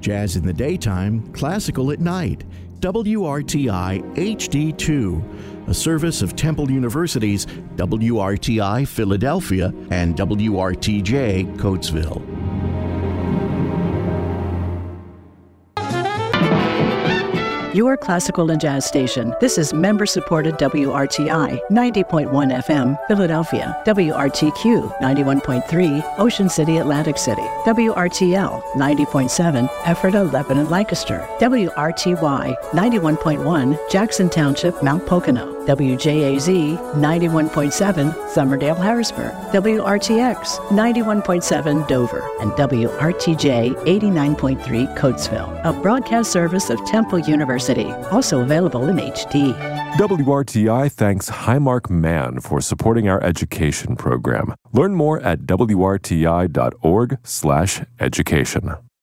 Jazz in the daytime, classical at night. WRTI HD2, a service of Temple University's WRTI Philadelphia and WRTJ Coatesville. Your classical and jazz station. This is member-supported WRTI 90.1 FM, Philadelphia, WRTQ 91.3, Ocean City, Atlantic City, WRTL 90.7, Ephrata, Lebanon, Lancaster, WRTY 91.1, Jackson Township, Mount Pocono, WJAZ 91.7, Summerdale, Harrisburg, WRTX 91.7, Dover, and WRTJ 89.3, Coatesville, a broadcast service of Temple University, also available in HD. WRTI thanks Highmark Man for supporting our education program. Learn more at wrti.org/education.